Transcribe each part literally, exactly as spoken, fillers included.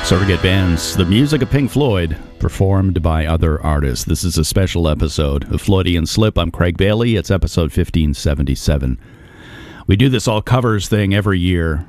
Surrogate Bands, the music of Pink Floyd, performed by other artists. This is a special episode of Floydian Slip. I'm Craig Bailey. It's episode fifteen seventy-seven. We do this all covers thing every year,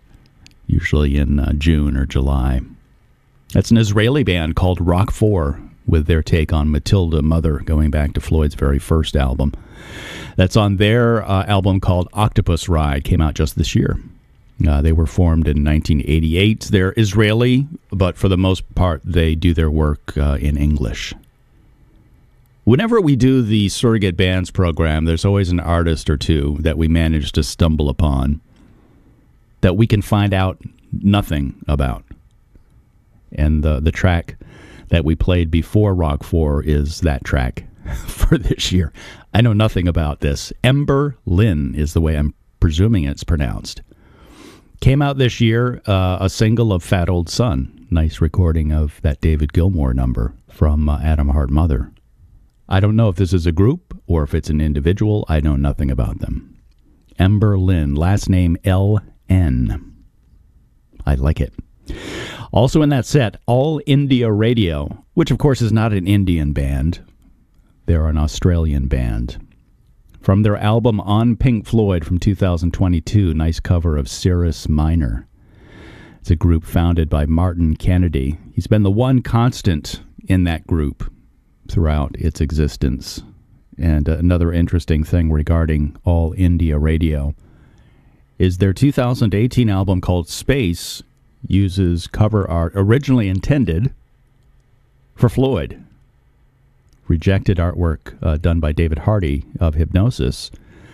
usually in uh, June or July. That's an Israeli band called Rock four, with their take on Matilda Mother, going back to Floyd's very first album. That's on their uh, album called Octopus Ride, came out just this year. Uh, they were formed in nineteen eighty-eight. They're Israeli, but for the most part, they do their work uh, in English. Whenever we do the Surrogate Bands program, there's always an artist or two that we manage to stumble upon that we can find out nothing about. And the, the track that we played before Rock four is that track for this year. I know nothing about this. Ember Lynn is the way I'm presuming it's pronounced. Came out this year, uh, a single of Fat Old Son. Nice recording of that David Gilmour number from uh, Adam Hart Mother. I don't know if this is a group or if it's an individual. I know nothing about them. Ember Lynn, last name L N. I like it. Also in that set, All India Radio, which of course is not an Indian band. They're an Australian band. From their album On Pink Floyd from two thousand twenty-two, nice cover of Cirrus Minor. It's a group founded by Martin Kennedy. He's been the one constant in that group throughout its existence. And uh, another interesting thing regarding All India Radio is their two thousand eighteen album called Space uses cover art originally intended for Floyd. Rejected artwork uh, done by David Hardy of Hipgnosis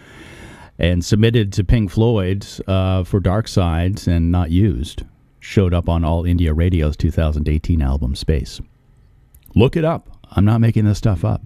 and submitted to Pink Floyd uh, for Dark Sides and not used. Showed up on All India Radio's two thousand eighteen album Space. Look it up. I'm not making this stuff up.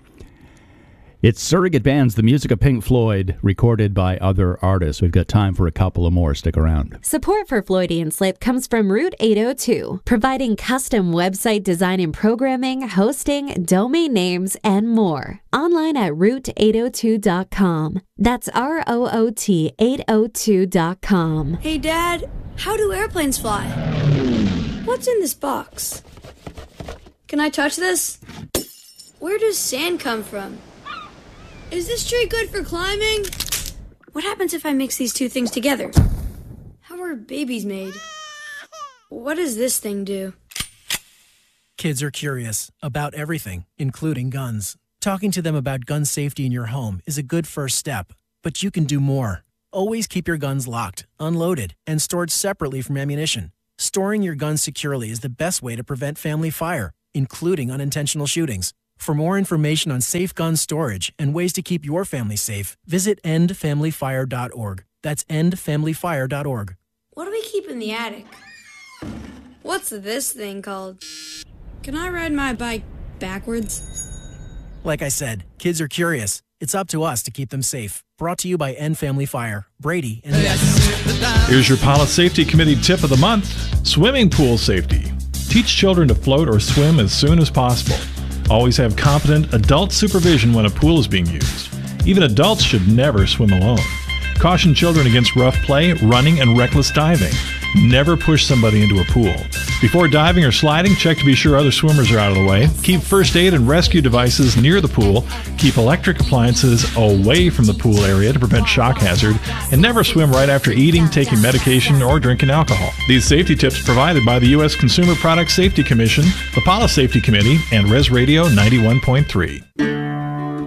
It's Surrogate Bands, the music of Pink Floyd, recorded by other artists. We've got time for a couple of more. Stick around. Support for Floydian Slip comes from Route eight oh two, providing custom website design and programming, hosting, domain names, and more. Online at route eight oh two dot com. That's R O O T eight oh two dot com. Hey, Dad, how do airplanes fly? What's in this box? Can I touch this? Where does sand come from? Is this tree good for climbing? What happens if I mix these two things together? How are babies made? What does this thing do? Kids are curious about everything, including guns. Talking to them about gun safety in your home is a good first step, but you can do more. Always keep your guns locked, unloaded, and stored separately from ammunition. Storing your guns securely is the best way to prevent family fire, including unintentional shootings. For more information on safe gun storage and ways to keep your family safe, visit end family fire dot org. That's end family fire dot org. What do we keep in the attic? What's this thing called? Can I ride my bike backwards? Like I said, kids are curious. It's up to us to keep them safe. Brought to you by End Family Fire, Brady, and Here's your Palace Safety Committee tip of the month. Swimming pool safety. Teach children to float or swim as soon as possible. Always have competent adult supervision when a pool is being used. Even adults should never swim alone. Caution children against rough play, running, and reckless diving. Never push somebody into a pool. Before diving or sliding, check to be sure other swimmers are out of the way. Keep first aid and rescue devices near the pool. Keep electric appliances away from the pool area to prevent shock hazard. And never swim right after eating, taking medication, or drinking alcohol. These safety tips provided by the U S Consumer Product Safety Commission, the Palace Safety Committee, and Res Radio ninety-one point three.